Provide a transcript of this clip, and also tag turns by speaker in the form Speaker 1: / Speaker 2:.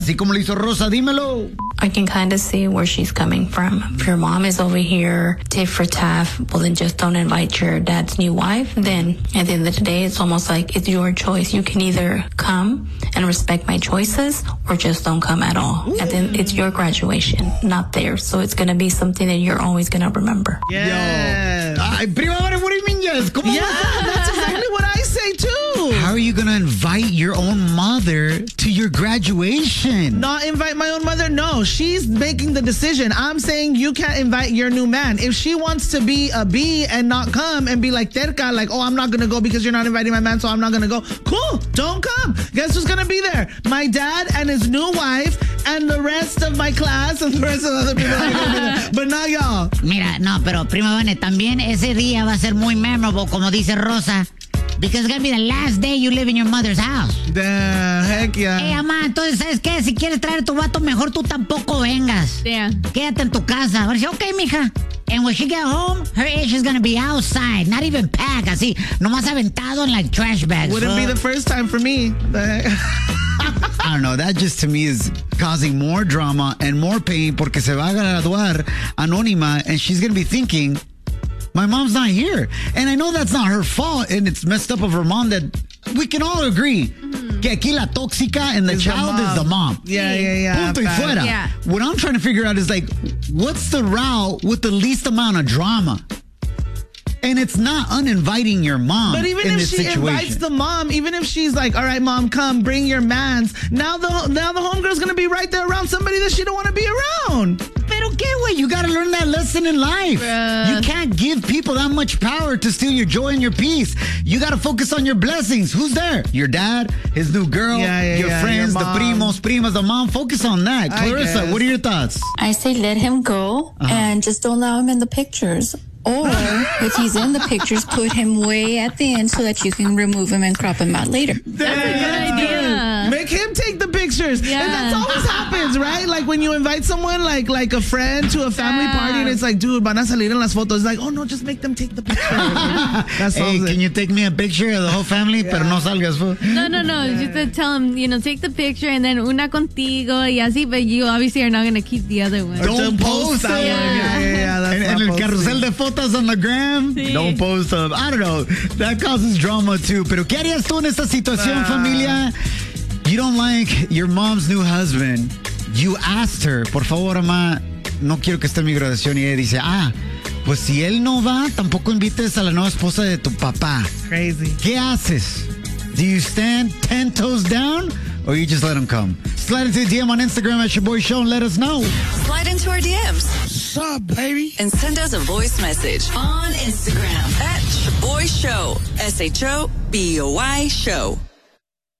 Speaker 1: Así como lo hizo Rosa, dímelo.
Speaker 2: I can kind of see where she's coming from. If your mom is over here, tit for tat, well, then just don't invite your dad's new wife. Then at the end of the day, it's almost like it's your choice. You can either come and respect my choices or just don't come at all. And then it's your graduation, not theirs. So it's going to be something that you're always going to remember.
Speaker 3: Yes.
Speaker 1: Ay, prima, what do you mean yes? ¿Cómo
Speaker 3: Yeah, that's exactly what I say too.
Speaker 1: How are you going to invite your own mother to your graduation?
Speaker 3: Not invite my own mother? No, she's making the decision. I'm saying you can't invite your new man. If she wants to be a B and not come and be like terca, like, oh, I'm not going to go because you're not inviting my man, so I'm not going to go. Cool, don't come. Guess who's going to be there? My dad and his new wife and the rest of my class and the rest of the other people that are going to be there. But not y'all.
Speaker 4: Mira, no, pero prima Vane, también ese día va a ser muy memorable, como dice Rosa. Because it's going to be the last day you live in your mother's house.
Speaker 3: Damn, heck yeah.
Speaker 4: Hey, mamá, entonces, ¿sabes qué? Si quieres traer a tu vato, mejor tú tampoco vengas.
Speaker 5: Yeah.
Speaker 4: Quédate en tu casa. Ahora sí, okay, mija. And when she get home, her age is going to be outside. Not even packed, así. Nomás aventado en like trash bags.
Speaker 3: Wouldn't be the first time for me. The heck?
Speaker 1: I don't know, that just to me is causing more drama and more pain porque se va a graduar anónima and she's going to be thinking, my mom's not here. And I know that's not her fault and it's messed up of her mom that we can all agree que aquí la tóxica and the child is the mom.
Speaker 3: Yeah.
Speaker 1: Punto y fuera.
Speaker 5: Yeah.
Speaker 1: What I'm trying to figure out is like, what's the route with the least amount of drama? And it's not uninviting your mom.
Speaker 3: But even
Speaker 1: in
Speaker 3: if
Speaker 1: this
Speaker 3: she
Speaker 1: situation.
Speaker 3: invites the mom, even if she's like, all right, mom, come, bring your mans. Now the homegirl's going to be right there around somebody that she don't want to be around.
Speaker 1: Pero qué, güey? You got to learn that lesson in life.
Speaker 5: Bruh.
Speaker 1: You can't give people that much power to steal your joy and your peace. You got to focus on your blessings. Who's there? Your dad, his new girl, your friends,
Speaker 3: your
Speaker 1: the primos, primas, the mom. Focus on that. Clarissa,
Speaker 3: guess.
Speaker 1: what are your thoughts?
Speaker 2: I say let him go and just don't allow him in the pictures. Or if he's in the pictures, put him way at the end so that you can remove him and crop him out later.
Speaker 5: That's a good idea.
Speaker 3: Make him take the pictures.
Speaker 5: Yeah.
Speaker 3: And that's always happens, right? Like when you invite someone like a friend to a family party and it's like, dude, van a salir en las fotos. It's like, oh no, just make them take the picture. That's
Speaker 1: Hey, can you take me a picture of the whole family? Pero no salgas, fool.
Speaker 5: No. You have to tell him, take the picture and then una contigo y así, but you obviously are not going to keep the other one.
Speaker 1: Don't post
Speaker 3: that
Speaker 1: it.
Speaker 3: one. Yeah, that's
Speaker 1: And
Speaker 3: not
Speaker 1: el
Speaker 3: posting.
Speaker 1: carrusel de fotos on the gram,
Speaker 5: Sí.
Speaker 1: don't post them. I don't know. That causes drama too. Pero ¿qué harías tú en esta situación, familia? You don't like your mom's new husband. You asked her, por favor, mamá, no quiero que esté en mi graduación. Y ella dice, pues si él no va, tampoco invites a la nueva esposa de tu papá.
Speaker 3: Crazy.
Speaker 1: ¿Qué haces? Do you stand 10 toes down or you just let him come? Slide into the DM on Instagram at Your Boy Show and let us know.
Speaker 6: Slide into our DMs.
Speaker 1: What's up, baby?
Speaker 6: And send us a voice message on Instagram at Your Boy Show. SHOBOY Show.